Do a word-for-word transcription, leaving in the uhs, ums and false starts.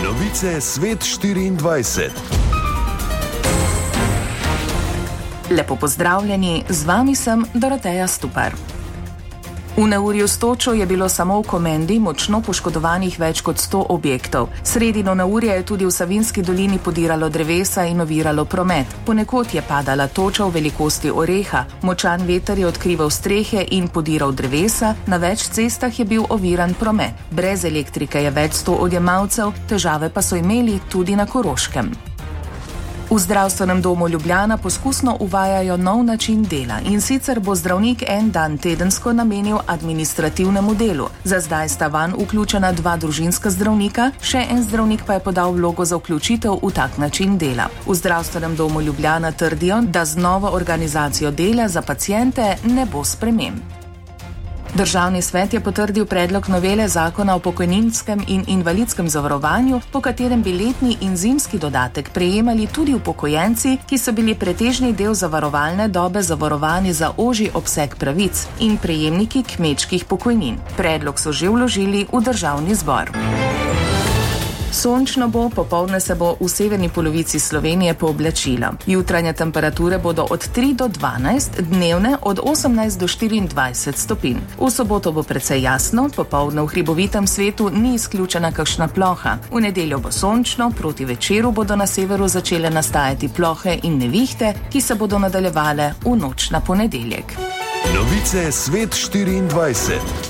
Novice Svet štiriindvajset. Lepo pozdravljeni, z vami sem Doroteja Stupar. V neurju s točo je bilo samo v Komendi močno poškodovanih več kot sto objektov. Sredino neurja je tudi v Savinjski dolini podiralo drevesa in oviralo promet. Ponekod je padala toča v velikosti oreha, močan veter je odkrival strehe in podiral drevesa, na več cestah je bil oviran promet. Brez elektrike je več sto odjemalcev, težave pa so imeli tudi na Koroškem. V zdravstvenem domu Ljubljana poskusno uvajajo nov način dela in sicer bo zdravnik en dan tedensko namenil administrativnemu delu. Za zdaj sta vanj vključena dva družinska zdravnika, še en zdravnik pa je podal vlogo za vključitev v tak način dela. V zdravstvenem domu Ljubljana trdijo, da z novo organizacijo dela za paciente ne bo sprememb. Državni svet je potrdil predlog novele zakona o pokojninskem in invalidskem zavarovanju, po katerem bi letni in zimski dodatek prejemali tudi upokojenci, ki so bili pretežni del zavarovalne dobe zavarovani za ožji obseg pravic in prejemniki kmečkih pokojnin. Predlog so že vložili v državni zbor. Sončno bo, popoldne se bo v severni polovici Slovenije pooblačilo. Jutranje temperature bodo od tri do dvanajst, dnevne od osemnajst do štiriindvajset stopinj. V soboto bo precej jasno, popoldne v hribovitem svetu ni izključena kakšna ploha. V nedeljo bo sončno, proti večeru bodo na severu začele nastajati plohe in nevihte, ki se bodo nadaljevale v noč na ponedeljek. Novice Svet štiriindvajset.